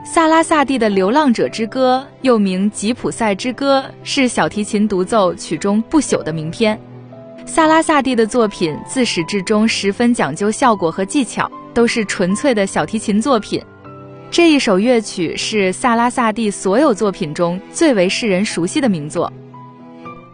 萨拉萨蒂的《流浪者之歌》又名《吉普赛之歌》，是小提琴独奏曲中不朽的名篇。萨拉萨蒂的作品自始至终十分讲究效果和技巧，都是纯粹的小提琴作品。这一首乐曲是萨拉萨蒂所有作品中最为世人熟悉的名作。